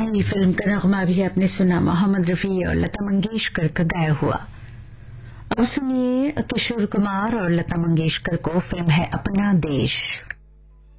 जी, film का नगमा भी आपने सुना, मोहम्मद रफी और लता मंगेशकर का गाया हुआ। अब सुनिए किशोर कुमार और लता मंगेशकर को, फिल्म है अपना देश।